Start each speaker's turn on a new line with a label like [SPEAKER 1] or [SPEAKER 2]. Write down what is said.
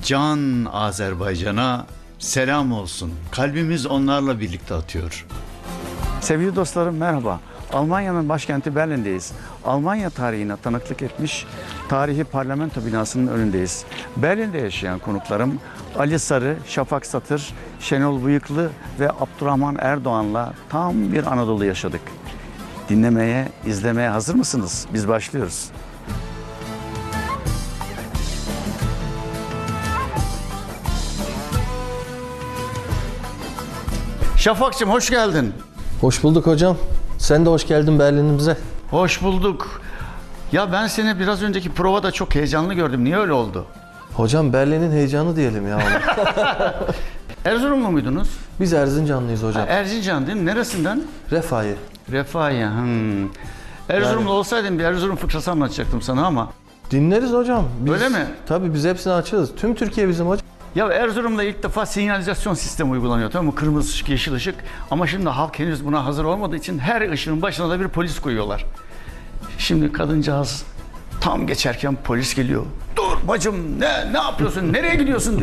[SPEAKER 1] Can Azerbaycan'a selam olsun. Kalbimiz onlarla birlikte atıyor.
[SPEAKER 2] Sevgili dostlarım merhaba. Almanya'nın başkenti Berlin'deyiz. Almanya tarihine tanıklık etmiş tarihi parlamento binasının önündeyiz. Berlin'de yaşayan konuklarım Ali Sarı, Şafak Satır, Şenol Bıyıklı ve Abdurrahman Erdoğan'la tam bir Anadolu yaşadık. Dinlemeye, izlemeye hazır mısınız? Biz başlıyoruz. Şafak'cığım hoş geldin.
[SPEAKER 3] Hoş bulduk hocam. Sen de hoş geldin Berlin'imize.
[SPEAKER 1] Hoş bulduk. Ya ben seni biraz önceki provada çok heyecanlı gördüm. Niye öyle oldu?
[SPEAKER 3] Hocam Berlin'in heyecanı diyelim ya ona.
[SPEAKER 1] Erzurumlu muydunuz?
[SPEAKER 3] Biz Erzincanlıyız hocam.
[SPEAKER 1] Erzincan değil mi? Neresinden?
[SPEAKER 3] Refahiye.
[SPEAKER 1] Refahiye. Erzurumlu olsaydım bir Erzurum fıkrası anlatacaktım sana ama.
[SPEAKER 3] Dinleriz hocam.
[SPEAKER 1] Öyle mi?
[SPEAKER 3] Tabii biz hepsini açığız. Tüm Türkiye bizim hocam.
[SPEAKER 1] Ya Erzurum'da ilk defa sinyalizasyon sistemi uygulanıyor, tamam mı? Kırmızı ışık, yeşil ışık. Ama şimdi halk henüz buna hazır olmadığı için her ışığın başına da bir polis koyuyorlar. Şimdi kadıncağız tam geçerken polis geliyor. Dur bacım, ne yapıyorsun? Nereye gidiyorsun?